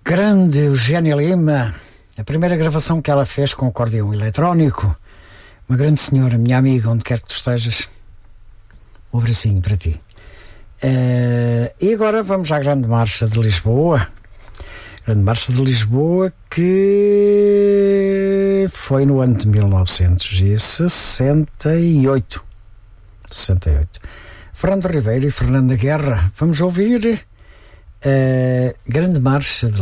Grande Eugénia Lima, a primeira gravação que ela fez com o acordeão eletrónico. Uma grande senhora, minha amiga, onde quer que tu estejas, um abracinho para ti. E agora vamos à Grande Marcha de Lisboa. Grande Marcha de Lisboa, que foi no ano de 1968. Fernando Ribeiro e Fernanda Guerra. Vamos ouvir a Grande Marcha de